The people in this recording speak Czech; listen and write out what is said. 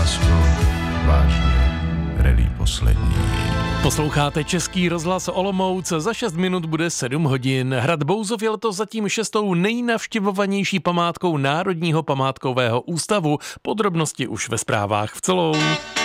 láskou, vážně, rally poslední. Posloucháte Český rozhlas Olomouc, za 6 minut bude 7 hodin. Hrad Bouzov je letos zatím 6. nejnavštěvovanější památkou Národního památkového ústavu. Podrobnosti už ve zprávách v celou.